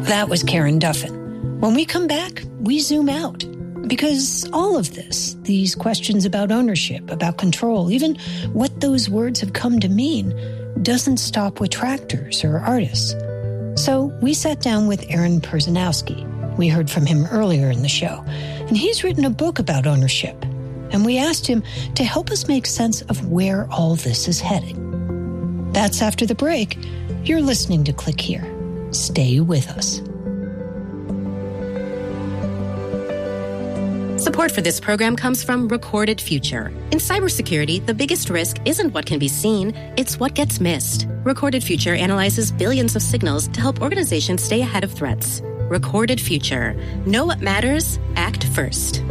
That was Karen Duffin. When we come back, we zoom out. Because all of this, these questions about ownership, about control, even what those words have come to mean, doesn't stop with tractors or artists. So we sat down with Aaron Perzanowski. We heard from him earlier in the show. And he's written a book about ownership. And we asked him to help us make sense of where all this is heading. That's after the break. You're listening to Click Here. Stay with us. Support for this program comes from Recorded Future. In cybersecurity, the biggest risk isn't what can be seen, it's what gets missed. Recorded Future analyzes billions of signals to help organizations stay ahead of threats. Recorded Future. Know what matters, act first.